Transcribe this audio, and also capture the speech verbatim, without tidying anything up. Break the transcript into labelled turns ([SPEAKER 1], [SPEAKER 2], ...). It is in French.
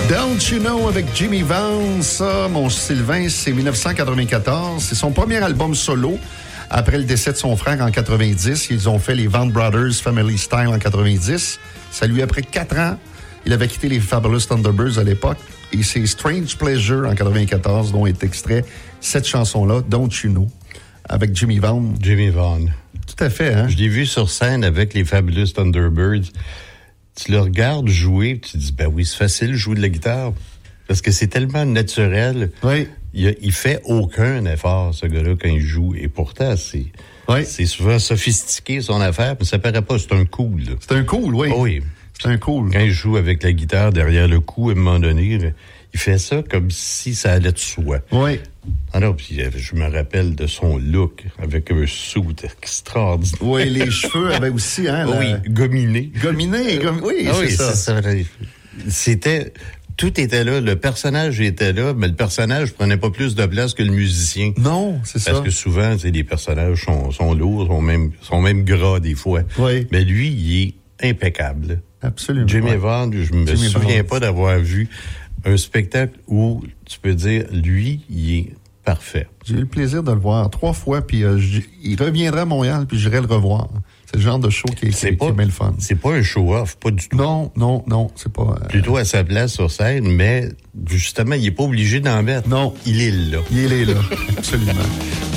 [SPEAKER 1] Don't You Know avec Jimmy Vance, ça, mon Sylvain, c'est dix-neuf cent quatre-vingt-quatorze. C'est son premier album solo. Après le décès de son frère en quatre-vingt-dix, ils ont fait les Van Brothers Family Style en quatre-vingt-dix. Ça lui a pris quatre ans. Il avait quitté les Fabulous Thunderbirds à l'époque. Et c'est Strange Pleasure en quatre-vingt-quatorze dont est extrait cette chanson-là, Don't You Know, avec Jimmy Vaughan.
[SPEAKER 2] Jimmy Vaughan.
[SPEAKER 1] Tout à fait, hein?
[SPEAKER 2] Je l'ai vu sur scène avec les Fabulous Thunderbirds. Tu le regardes jouer, tu te dis, ben oui, c'est facile de jouer de la guitare. Parce que c'est tellement naturel.
[SPEAKER 1] Oui.
[SPEAKER 2] Il, a, il fait aucun effort, ce gars-là, quand il joue. Et pourtant, c'est,
[SPEAKER 1] oui.
[SPEAKER 2] c'est souvent sophistiqué, son affaire, mais ça paraît pas. C'est un cool, là.
[SPEAKER 1] C'est un cool, oui.
[SPEAKER 2] Oh, oui.
[SPEAKER 1] C'est un cool.
[SPEAKER 2] Quand il joue avec la guitare derrière le cou, à un moment donné, il fait ça comme si ça allait de soi.
[SPEAKER 1] Oui.
[SPEAKER 2] Alors, puis je me rappelle de son look, avec un suit extraordinaire.
[SPEAKER 1] Oui, les cheveux avaient aussi, hein. La...
[SPEAKER 2] Oui, gominé.
[SPEAKER 1] Gominé, gom... oui,
[SPEAKER 2] ah,
[SPEAKER 1] c'est
[SPEAKER 2] oui,
[SPEAKER 1] ça.
[SPEAKER 2] C'est ça. C'était... Tout était là, le personnage était là, mais le personnage prenait pas plus de place que le musicien.
[SPEAKER 1] Non, c'est ça.
[SPEAKER 2] Parce que souvent, tu sais, les personnages sont, sont lourds, sont même, sont même gras des fois.
[SPEAKER 1] Oui.
[SPEAKER 2] Mais lui, il est impeccable.
[SPEAKER 1] Absolument.
[SPEAKER 2] Jimmy
[SPEAKER 1] ouais.
[SPEAKER 2] Vaughan, je me
[SPEAKER 1] Jimmy
[SPEAKER 2] souviens
[SPEAKER 1] Vaughan.
[SPEAKER 2] pas d'avoir vu un spectacle où tu peux dire, lui, il est parfait.
[SPEAKER 1] J'ai eu le plaisir de le voir trois fois, puis euh, il reviendra à Montréal, puis j'irai le revoir. C'est le genre de show qui est,
[SPEAKER 2] c'est
[SPEAKER 1] qui,
[SPEAKER 2] pas,
[SPEAKER 1] qui est bien le fun.
[SPEAKER 2] C'est pas un show-off, pas du tout.
[SPEAKER 1] Non, non, non, c'est pas... Euh...
[SPEAKER 2] Plutôt à sa place sur scène, mais justement, il est pas obligé d'en mettre.
[SPEAKER 1] Non.
[SPEAKER 2] Il est là.
[SPEAKER 1] Il est là, absolument.